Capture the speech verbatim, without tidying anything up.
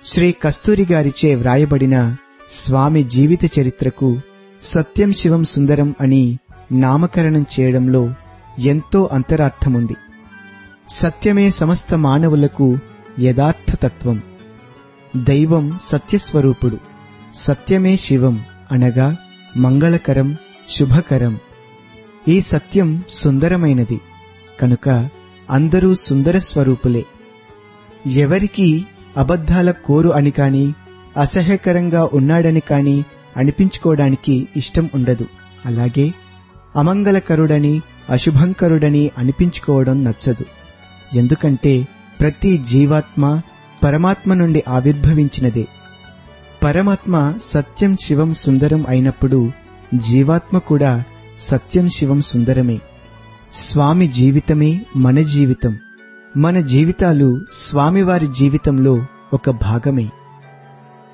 శ్రీ కస్తూరి గారిచే వ్రాయబడిన స్వామి జీవిత చరిత్రకు సత్యం శివం సుందరం అని నామకరణం చేయడంలో ఎంతో అంతరార్థముంది. సత్యమే సమస్త మానవులకు యథార్థ తత్వం. దైవం సత్యస్వరూపుడు. సత్యమే శివం అనగా మంగళకరం, శుభకరం. ఈ సత్యం సుందరమైనది కనుక అందరూ సుందర స్వరూపులే. ఎవరికీ అబద్ధాల కోరు అని కాని, అసహ్యకరంగా ఉన్నాడని కాని అనిపించుకోవడానికి ఇష్టం ఉండదు. అలాగే అమంగళకరుడని, అశుభంకరుడని అనిపించుకోవడం నచ్చదు. ఎందుకంటే ప్రతి జీవాత్మ పరమాత్మ నుండి ఆవిర్భవించినదే. పరమాత్మ సత్యం శివం సుందరం అయినప్పుడు జీవాత్మ కూడా సత్యం శివం సుందరమే. స్వామి జీవితమే మన జీవితం. మన జీవితాలు స్వామివారి జీవితంలో ఒక భాగమే.